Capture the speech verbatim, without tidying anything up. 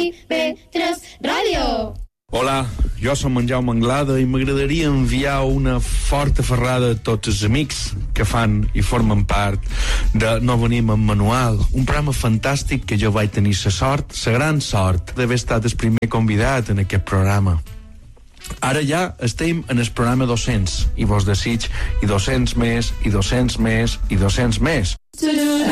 I P tres Ràdio. Hola, jo som en Jaume Anglada i m'agradaria enviar una forta ferrada a tots els amics que fan i formen part de No Venim en Manual, un programa fantàstic que jo vaig tenir la sort, la gran sort, d'haver estat el primer convidat en aquest programa. Ara ja estem en el programa dos-cents i vos desig i dos-cents més, i dos-cents més, i dos-cents més.